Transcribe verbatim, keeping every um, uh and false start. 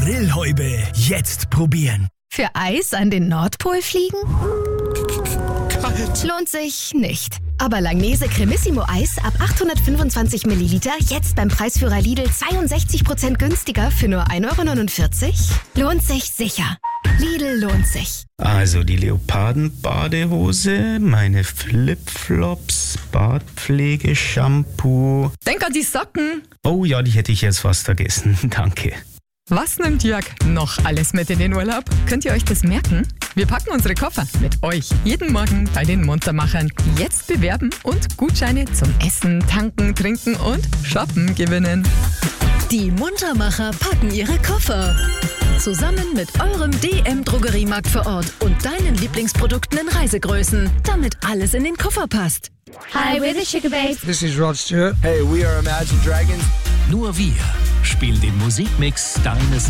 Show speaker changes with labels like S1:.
S1: Grillhäube jetzt probieren.
S2: Für Eis an den Nordpol fliegen?
S1: Kalt.
S2: Lohnt sich nicht. Aber Langnese Cremissimo Eis ab achthundertfünfundzwanzig Milliliter jetzt beim Preisführer Lidl zweiundsechzig Prozent günstiger für nur ein Euro neunundvierzig? Lohnt sich sicher. Lidl lohnt sich.
S3: Also die Leoparden-Badehose, meine Flipflops, Bartpflege, Shampoo.
S4: Denk an die Socken.
S3: Oh ja, die hätte ich jetzt fast vergessen. Danke.
S4: Was nimmt Jörg noch alles mit in den Urlaub? Könnt ihr euch das merken? Wir packen unsere Koffer mit euch jeden Morgen bei den Muntermachern. Jetzt bewerben und Gutscheine zum Essen, Tanken, Trinken und Shoppen gewinnen.
S5: Die Muntermacher packen ihre Koffer. Zusammen mit eurem D M-Drogeriemarkt vor Ort und deinen Lieblingsprodukten in Reisegrößen, damit alles in den Koffer passt.
S2: Hi, we're the Sugar Babes.
S6: This is Rod Stewart.
S7: Hey, we are Imagine Dragons.
S1: Nur wir spielen den Musikmix deines